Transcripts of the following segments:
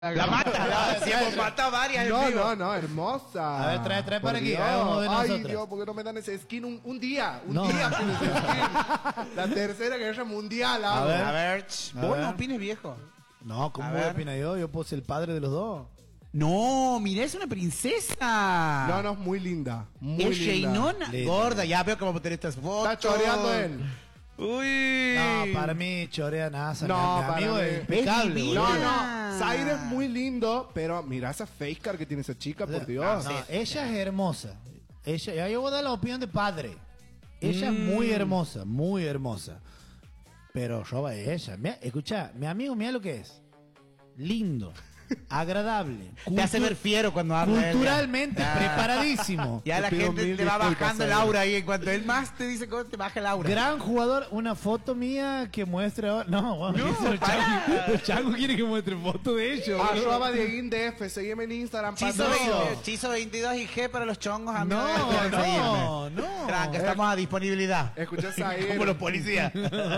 La mata, si hemos matado varias en vivo. No, hermosa. A ver, trae para aquí, Dios. hagamos de Ay, nosotros. Dios, ¿por qué no me dan ese skin un día? Un No. día por ese skin. La tercera guerra mundial. A ver. A ver, A vos ver. no opines, viejo. No, ¿cómo A voy a ver. opinar yo? Yo puedo ser el padre de los dos. No, mirá, es una princesa. No, es muy linda. Muy Es linda. Sheinona. Linda. Gorda, ya veo que vamos a tener estas fotos. Está choreando él. Uy. No, para mí chorea NASA. No, mi para amigo mí. es impecable. Es boludo. No, divina. no. Zaire es muy lindo, pero mira esa face card que tiene esa chica, por Dios. No, ella es hermosa. Ella, yo voy a dar la opinión de padre. Ella es muy hermosa, muy hermosa. Pero roba ella. Mira, escucha, mi amigo, mira lo que es. Lindo, agradable. Te hace ver fiero cuando habla. Culturalmente ella. preparadísimo. Ya la Te pido gente mil te va disculpas, bajando el Zaire. aura ahí. En cuanto él más te dice cosas, te baja el aura. Gran jugador, una foto mía que muestre ahora. No, bueno, No, los changos quieren que muestre foto de ellos. Arroba Dieguín DF, seguime en Instagram. Chizo, patrón. 20, Chizo 22 y G para los chongos. amigos. No, Pueden no, seguirme. no. Tranca, estamos a disponibilidad. Escucha Zaire. Como los policías.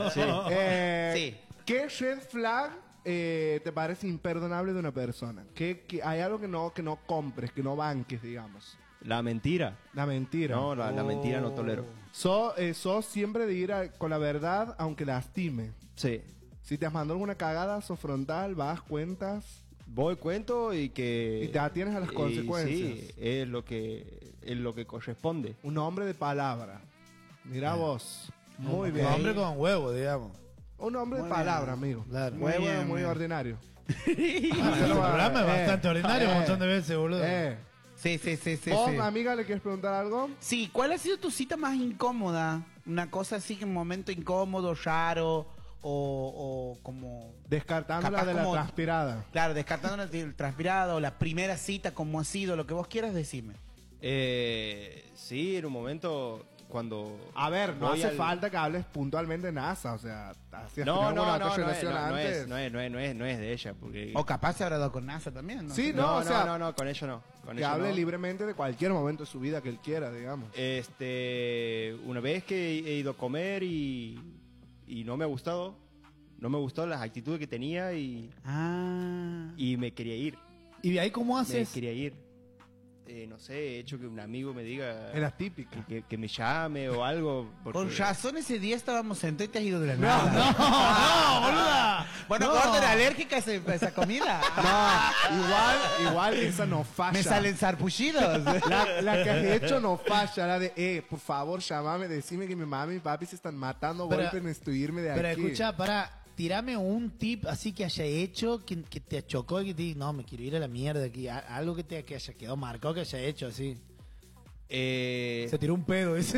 Sí. ¿Qué red flag te parece imperdonable de una persona? ¿Qué hay algo que no compres, que no banques, digamos? La mentira. La mentira. No, la mentira no tolero. Sos siempre de ir con la verdad, aunque lastime. Sí. Si te has mandado alguna cagada, sos frontal, vas, cuentas. Voy, cuento y que... Y te atienes a las consecuencias. Sí, es lo que corresponde. Un hombre de palabra. Mira vos. Muy Un bien. hombre con huevo, digamos. Un hombre de Muy palabra, bien. amigo. Claro. Muy bueno, bien, muy bien. ordinario. El programa es bastante ordinario un montón de veces, boludo. Sí, sí, sí, sí. ¿Vos, sí. amiga, le quieres preguntar algo? Sí, ¿cuál ha sido tu cita más incómoda? Una cosa así, que un momento incómodo, raro, o como... Descartando Capaz la de la como- transpirada. Claro, descartando el transpirado, o la primera cita, como ha sido, lo que vos quieras decirme. Sí, en un momento cuando... A ver, no voy hace al- falta que hables puntualmente de NASA, o sea, si has No, tenido alguna no, otra no, relación no antes. es de ella, porque... O capaz se habrá dado con NASA también, ¿no? Sí, sé. no, o sea, no, con ella no. Con que ella hable no. libremente de cualquier momento de su vida que él quiera, digamos. Una vez que he ido a comer y no me ha gustado, las actitudes que tenía y me quería ir. ¿Y de ahí cómo Me haces? quería ir. No sé, he hecho que un amigo me diga Es la típica. que me llame o algo. porque- Con razón ese día estábamos sentados y te has ido de la No, nada. ¡No, boluda! Bueno, No. gordo, era alérgica a esa comida. No, igual esa no falla. Me salen sarpullidos. La que has hecho no falla, la de, por favor, llámame, decime que mi mamá y mi papi se están matando, Pero- vuelven a estudiarme de Pero aquí. escucha, tirame un tip así que haya hecho, que te chocó y que te diga, no, me quiero ir a la mierda aquí. Algo que que haya quedado marcado, que haya hecho así. Se tiró un pedo, dice.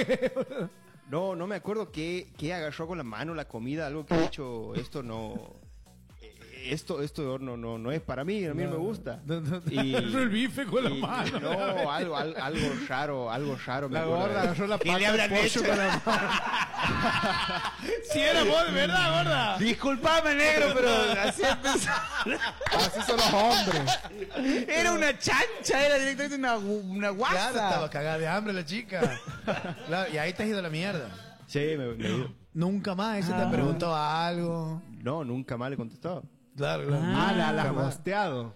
No me acuerdo qué agarró con la mano la comida, algo que he hecho, esto no... Esto no es para mí, a mí no me gusta. Agarró el bife con la mano. No, algo raro. me La acuerdo. gorda agarró la ¿Qué pata le de habrán pollo hecho? con la mano. Si era vos, de verdad, gorda. Disculpame, negro, pero así empezó. Así son los hombres. Era una chancha, era directamente una guasa. Claro, estaba cagada de hambre la chica. Claro, y ahí te has ido a la mierda. Sí, me he ido. Nunca más, ese te preguntó algo. No, nunca más le he contestado. Claro, claro. La has Nunca más. gosteado.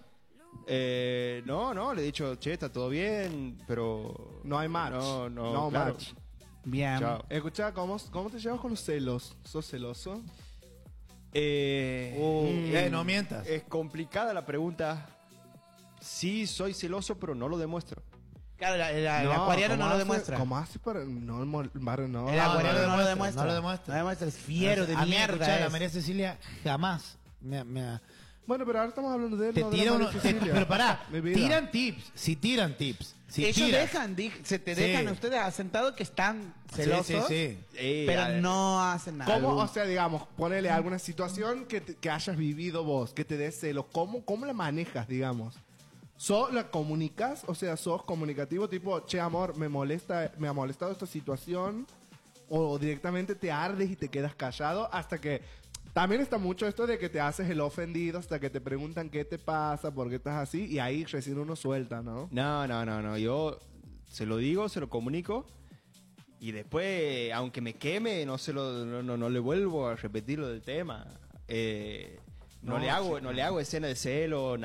No, le he dicho, che, está todo bien, pero... No hay match. No, claro. match. Bien. Chao. Escucha, ¿cómo te llevas con los celos? ¿Sos celoso? No mientas. Es complicada la pregunta. Sí, soy celoso, pero no lo demuestro. Claro, el acuariano no lo demuestra. ¿Cómo haces para...? No, no. El acuariano no lo no demuestra. lo demuestra. No demuestra, es fiero de A mí, mierda. escuchá, la es. María Cecilia jamás me Bueno, pero ahora estamos hablando de él. te no de tira la uno. María Cecilia. Pero pará, Mi vida. tiran tips. Si tiran tips. Si Ellos tiras. dejan, se te Sí. dejan ustedes asentados que están celosos, Sí. pero no hacen nada. ¿Cómo? O sea, digamos, ponele alguna situación que hayas vivido vos, que te dé celos. ¿Cómo la manejas, digamos? ¿La comunicas? O sea, ¿sos comunicativo? Tipo, che, amor, me ha molestado esta situación. O directamente te ardes y te quedas callado hasta que... También está mucho esto de que te haces el ofendido hasta que te preguntan qué te pasa, por qué estás así. Y ahí recién uno suelta, ¿no? No. Yo se lo digo, se lo comunico. Y después, aunque me queme, no le vuelvo a repetir lo del tema. No le hago escena de celo,